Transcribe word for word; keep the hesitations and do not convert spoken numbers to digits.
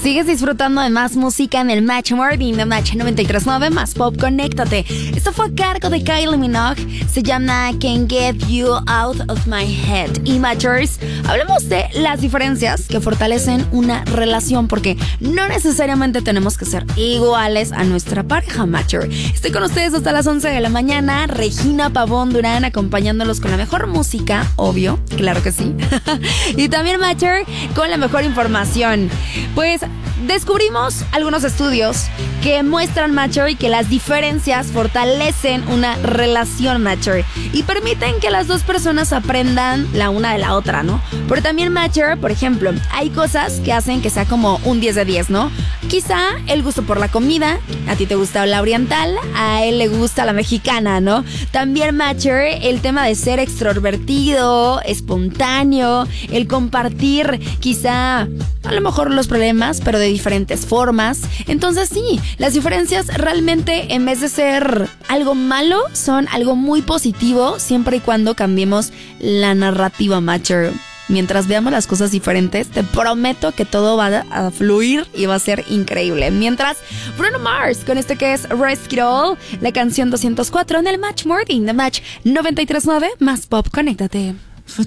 Sigues disfrutando de más música en el Match Morning de Match noventa y tres punto nueve, más pop, conéctate. Esto fue a cargo de Kylie Minogue, se llama Can't Get You Out of My Head. Y Matchers, hablemos de las diferencias que fortalecen una relación, porque no necesariamente tenemos que ser iguales a nuestra pareja, Matcher. Estoy con ustedes hasta las once de la mañana, Regina Pavón Durán acompañándolos con la mejor música, obvio, claro que sí. Y también Matcher con la mejor información. Pues descubrimos algunos estudios que muestran, Matcher, y que las diferencias fortalecen una relación, Matcher, y permiten que las dos personas aprendan la una de la otra, ¿no? Pero también, Matcher, por ejemplo, hay cosas que hacen que sea como un diez de diez, ¿no? Quizá el gusto por la comida, a ti te gusta la oriental, a él le gusta la mexicana, ¿no? También, Matcher, el tema de ser extrovertido, espontáneo, el compartir quizá a lo mejor los problemas, pero de diferentes formas. Entonces sí, las diferencias realmente, en vez de ser algo malo, son algo muy positivo, siempre y cuando cambiemos la narrativa, Matcher. Mientras veamos las cosas diferentes, te prometo que todo va a fluir y va a ser increíble. Mientras, Bruno Mars con este que es Risk It All, la canción doscientos cuatro en el Match Morning de Match noventa y tres punto nueve, más pop, conéctate.